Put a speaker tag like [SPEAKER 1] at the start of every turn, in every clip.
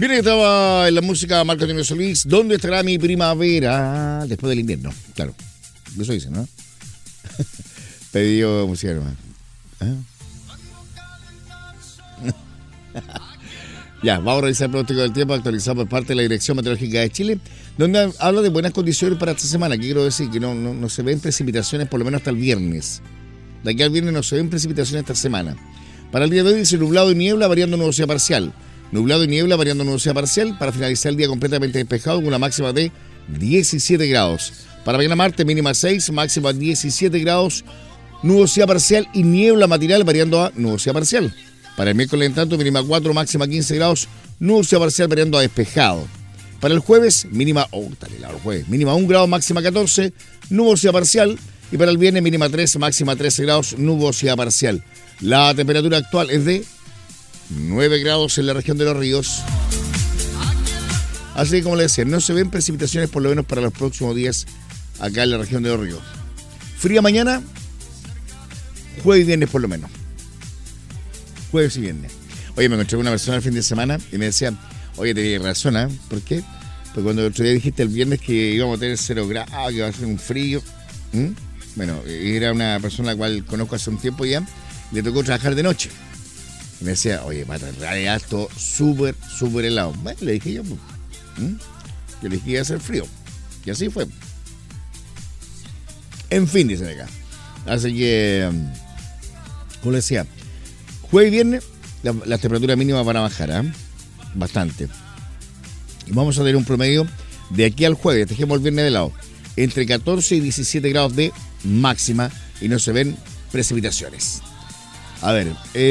[SPEAKER 1] Bien, estaba en la música Marco Antonio Solís. ¿Dónde estará mi primavera después del invierno? Claro, eso dice, ¿no? Pedido música nomás. Ya, vamos a revisar el pronóstico del tiempo actualizado por parte de la Dirección Meteorológica de Chile, donde habla de buenas condiciones para esta semana. Aquí quiero decir que no se ven precipitaciones por lo menos hasta el viernes. De aquí al viernes no se ven precipitaciones esta semana. Para el día de hoy dice nublado y niebla variando nubosidad parcial. Nublado y niebla variando nubosidad parcial para finalizar el día completamente despejado con una máxima de 17 grados. Para mañana martes mínima 6, máxima 17 grados, nubosidad parcial y niebla matinal variando a nubosidad parcial. Para el miércoles en tanto mínima 4, máxima 15 grados, nubosidad parcial variando a despejado. Para el jueves mínima, mínima 1 grado, máxima 14, nubosidad parcial. Y para el viernes mínima 3, máxima 13 grados, nubosidad parcial. La temperatura actual es de 9 grados en la región de Los Ríos. Así que, como les decía, no se ven precipitaciones por lo menos para los próximos días acá en la región de Los Ríos. Fría mañana, jueves y viernes por lo menos. Jueves y viernes. Oye, me encontré con una persona el fin de semana y me decía, oye, tenías razón, ¿eh? ¿Por qué? Porque cuando el otro día dijiste el viernes que íbamos a tener 0 grados, que iba a ser un frío. Bueno, era una persona a la cual conozco hace un tiempo ya, le tocó trabajar de noche. Y me decía, oye, Pata, en realidad esto súper helado. Bueno, le dije yo, yo le dije que iba a hacer frío. Y así fue. En fin, dicen acá. Así que, como le decía, jueves y viernes las temperaturas mínimas van a bajar, bastante. Y vamos a tener un promedio de aquí al jueves, dejemos el viernes de lado, entre 14 y 17 grados de máxima y no se ven precipitaciones. A ver,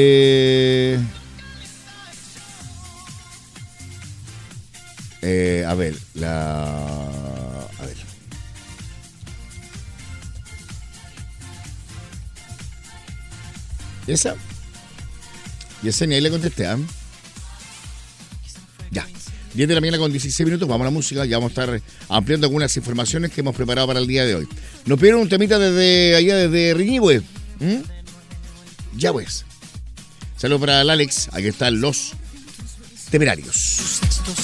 [SPEAKER 1] ¿Esa? Yesenia, ahí le contesté, Ya. 10 de la mañana con 16 minutos, vamos a la música, ya vamos a estar ampliando algunas informaciones que hemos preparado para el día de hoy. Nos pidieron un temita desde allá, desde Riñihue. Ya pues. Saludos para el Alex, aquí están los Temerarios.